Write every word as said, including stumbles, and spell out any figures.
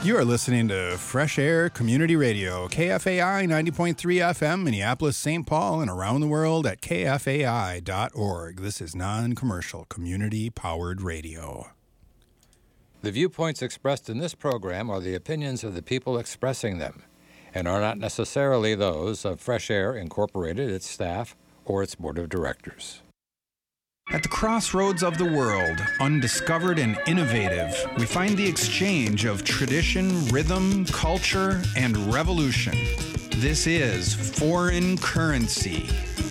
You are listening to Fresh Air Community Radio, K F A I ninety point three F M, Minneapolis, Saint Paul, and around the world at K F A I dot org. This is non-commercial, community-powered radio. The viewpoints expressed in this program are the opinions of the people expressing them and are not necessarily those of Fresh Air Incorporated, its staff, or its board of directors. At the crossroads of the world, undiscovered and innovative, we find the exchange of tradition, rhythm, culture, and revolution. This is Foreign Currency.